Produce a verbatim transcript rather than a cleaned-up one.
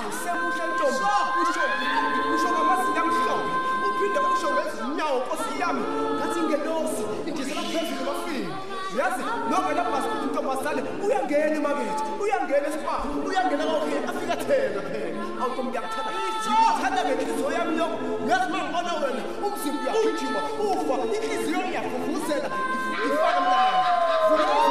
semusha ntombi usho usho ngamazinga amhlophe uphinde usho ngezinyawo Nkosi yami ngathi ngelosi indizela phezulu bafika yazi noma lapha intombazane uyangena emakethe uyangena esipa uyangena kokhe afika thena phela awutombi yakuthanda ngithanda ngenhliziyo yami lokho ngathi mangibona wena umzimba uyagijima ufa inhliziyo iyakuvuzela ifana mntana